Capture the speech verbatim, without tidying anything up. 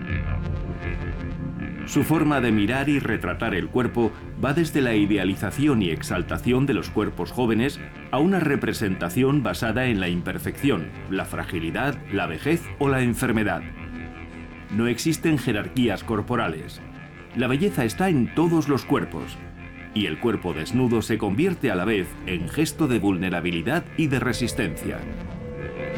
Su forma de mirar y retratar el cuerpo va desde la idealización y exaltación de los cuerpos jóvenes a una representación basada en la imperfección, la fragilidad, la vejez o la enfermedad. No existen jerarquías corporales. La belleza está en todos los cuerpos, y el cuerpo desnudo se convierte a la vez en gesto de vulnerabilidad y de resistencia.